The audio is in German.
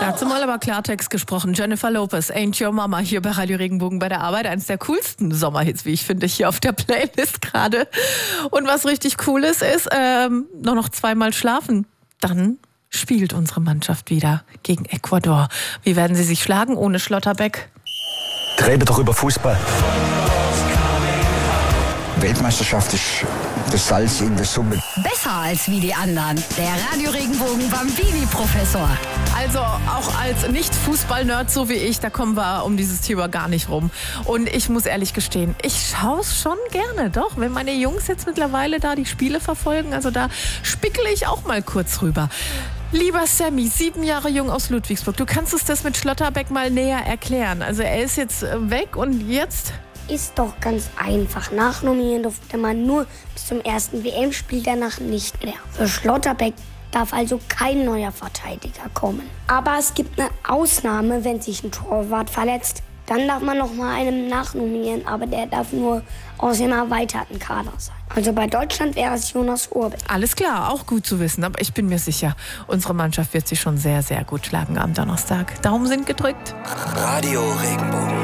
Da hat sie mal aber Klartext gesprochen. Jennifer Lopez, Ain't Your Mama, hier bei Radio Regenbogen bei der Arbeit. Eines der coolsten Sommerhits, wie ich finde, hier auf der Playlist gerade. Und was richtig cool ist, noch zweimal schlafen. Dann spielt unsere Mannschaft wieder gegen Ecuador. Wie werden sie sich schlagen ohne Schlotterbeck? Reden doch über Fußball. Weltmeisterschaft ist das Salz in der Suppe. Besser als wie die anderen. Der Radio Regenbogen Bambini-Professor. Also auch als Nicht-Fußball-Nerd so wie ich, da kommen wir um dieses Thema gar nicht rum. Und ich muss ehrlich gestehen, ich schaue es schon gerne, doch. Wenn meine Jungs jetzt mittlerweile da die Spiele verfolgen, also da spickle ich auch mal kurz rüber. Lieber Sammy, 7 Jahre jung aus Ludwigsburg, du kannst uns das mit Schlotterbeck mal näher erklären. Also er ist jetzt weg und jetzt? Ist doch ganz einfach. Nachnominieren durfte man nur bis zum ersten WM-Spiel, danach nicht mehr. Für Schlotterbeck darf also kein neuer Verteidiger kommen. Aber es gibt eine Ausnahme, wenn sich ein Torwart verletzt. Dann darf man noch mal einen nachnominieren, aber der darf nur aus dem erweiterten Kader sein. Also bei Deutschland wäre es Jonas Urbeck. Alles klar, auch gut zu wissen, aber ich bin mir sicher, unsere Mannschaft wird sich schon sehr, sehr gut schlagen am Donnerstag. Daumen sind gedrückt. Radio Regenbogen.